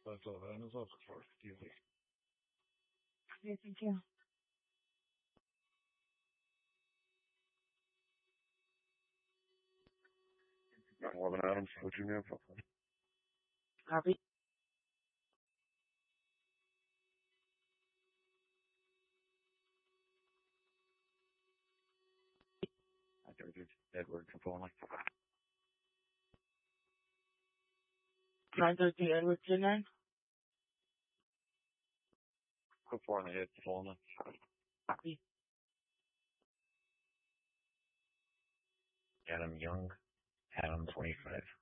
That's all that is looking for. Easy. Okay, thank you. Marvin Adams, Virginia. Copy. Edward Capone. 913 Edward 29. Before I hit Capone. Copy. Adam Young, Adam 25.